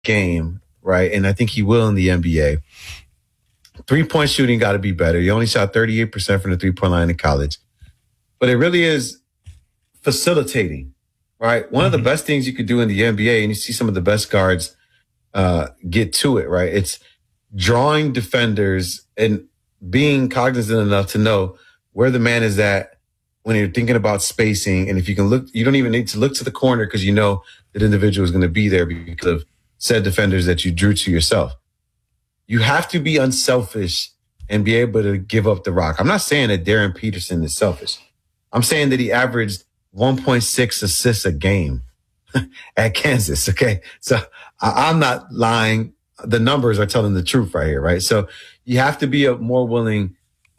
game, right? And I think he will in the NBA. 3-point shooting got to be better. He only shot 38% from the 3-point line in college. But it really is facilitating, right? One of the best things you could do in the NBA, and you see some of the best guards get to it, right? It's drawing defenders and being cognizant enough to know where the man is at when you're thinking about spacing. And if you can look, you don't even need to look to the corner because you know that individual is going to be there because of said defenders that you drew to yourself. You have to be unselfish and be able to give up the rock. I'm not saying that Darren Peterson is selfish. I'm saying that he averaged 1.6 assists a game at Kansas. Okay. So I'm not lying. The numbers are telling the truth right here. Right. So you have to be a more willing,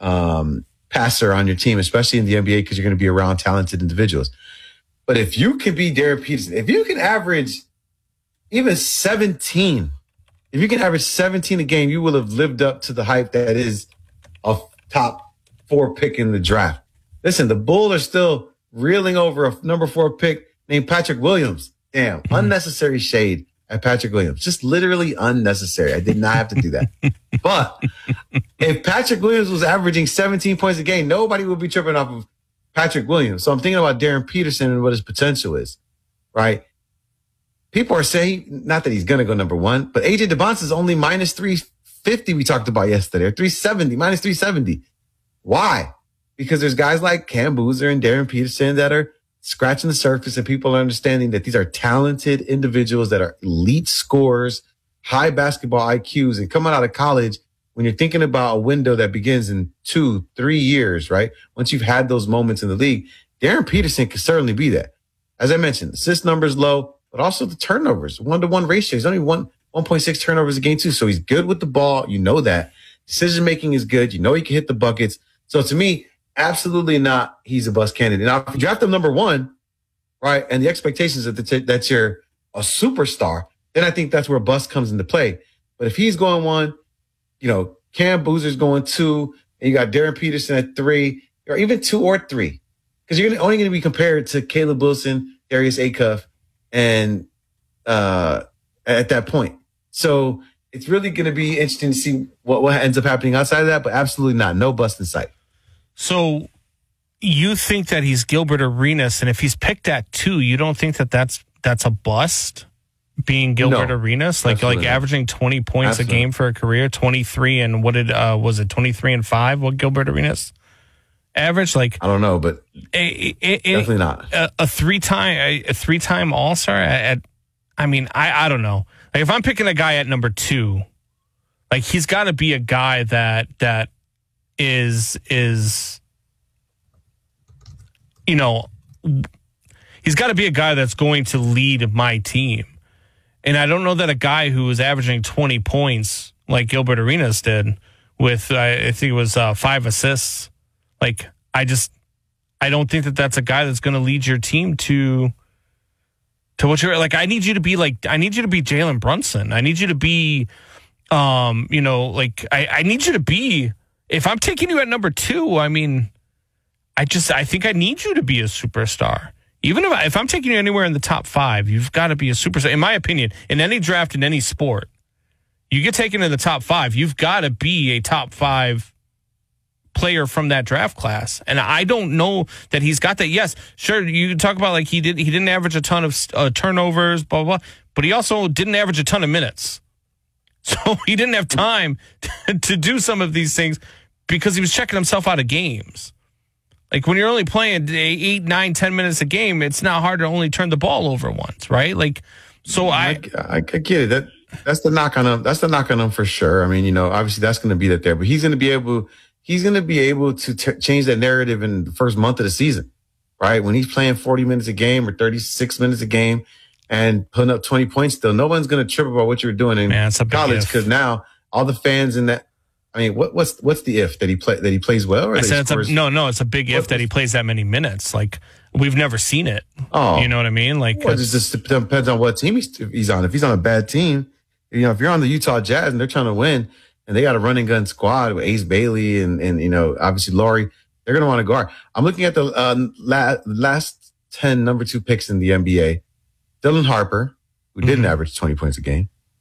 passer on your team, especially in the NBA, because you're going to be around talented individuals. But if you can be Darren Peterson, if you can average even 17, if you can average 17 a game, you will have lived up to the hype that is a top 4 pick in the draft. Listen, the Bulls are still reeling over a number 4 pick named Patrick Williams. Damn, unnecessary shade at Patrick Williams. Just literally unnecessary. I did not have to do that. But if Patrick Williams was averaging 17 points a game, nobody would be tripping off of Patrick Williams. So I'm thinking about Darren Peterson and what his potential is, right? People are saying, not that he's going to go number 1, but AJ DeBonce is only minus 350 we talked about yesterday, or 370, minus 370. Why? Because there's guys like Cam Boozer and Darren Peterson that are scratching the surface, and people are understanding that these are talented individuals that are elite scorers, high basketball IQs, and coming out of college, when you're thinking about a window that begins in 2-3 years, right? Once you've had those moments in the league, Darren Peterson could certainly be that. As I mentioned, assist numbers low, but also the turnovers, 1-to-1 ratio. He's only 1.6 turnovers a game too. So he's good with the ball. You know that. Decision making is good. You know he can hit the buckets. So to me, absolutely not. He's a bust candidate. Now, if you draft him number 1, right, and the expectations that you're a superstar, then I think that's where bust comes into play. But if he's going 1, you know, Cam Boozer's going 2, and you got Darren Peterson at 3, or even 2 or 3, because you're only going to be compared to Caleb Wilson, Darius Acuff, and at that point. So it's really going to be interesting to see what ends up happening outside of that, but absolutely not. No bust in sight. So you think that he's Gilbert Arenas, and if he's picked at 2, you don't think that that's a bust, being Gilbert Arenas? Like averaging 20 points a game for a career, 23 and what was it 23 and 5? What Gilbert Arenas average? Like, I don't know, but definitely not a three-time All-Star I don't know. Like, if I'm picking a guy at number 2, like, he's got to be a guy that is you know, he's got to be a guy that's going to lead my team. And I don't know that a guy who was averaging 20 points like Gilbert Arenas did with, I think it was 5 assists. Like, I don't think that that's a guy that's going to lead your team to what you're like. I need you to be Jalen Brunson. I need you to be, I need you to be, if I'm taking you at number 2, I mean, I think I need you to be a superstar. Even if I'm taking you anywhere in the top 5, you've got to be a superstar. In my opinion, in any draft, in any sport, you get taken in the top 5, you've got to be a top 5 player from that draft class. And I don't know that he's got that. Yes, sure, you talk about like he didn't average a ton of turnovers, blah, blah, blah, but he also didn't average a ton of minutes. So he didn't have time to do some of these things because he was checking himself out of games. Like, when you're only playing 8, 9, 10 minutes a game, it's not hard to only turn the ball over once, right? Like, so I get it. That's the knock on him. That's the knock on him for sure. I mean, you know, obviously that's going to be that there, but he's going to be able to change that narrative in the first month of the season, right? When he's playing 40 minutes a game or 36 minutes a game and putting up 20 points still, no one's going to trip about what you're doing in college, because now all the fans in that. I mean, what's the if that he plays well? Or I said it's a big if that he plays that many minutes. Like, we've never seen it. Oh, you know what I mean? Like, well, it just depends on what team he's on. If he's on a bad team, you know, if you're on the Utah Jazz and they're trying to win and they got a running and gun squad with Ace Bailey and you know, obviously Laurie, they're going to want to guard. I'm looking at the last 10 number 2 picks in the NBA. Dylan Harper, who didn't average 20 points a game.